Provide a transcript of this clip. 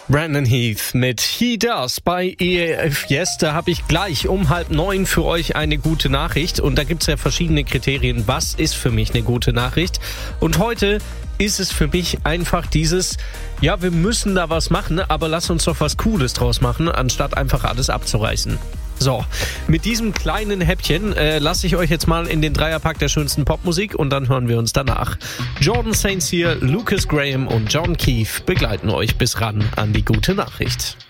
Brandon Heath mit He Does bei EF Yes. Da habe ich gleich um 8:30 für euch eine gute Nachricht. Und da gibt es ja verschiedene Kriterien. Was ist für mich eine gute Nachricht? Und heute ist es für mich einfach dieses, ja, wir müssen da was machen, aber lass uns doch was Cooles draus machen, anstatt einfach alles abzureißen. So, mit diesem kleinen Häppchen lasse ich euch jetzt mal in den Dreierpack der schönsten Popmusik und dann hören wir uns danach. Jordan St. Cyr, Lucas Graham und John Keefe begleiten euch bis ran an die gute Nachricht.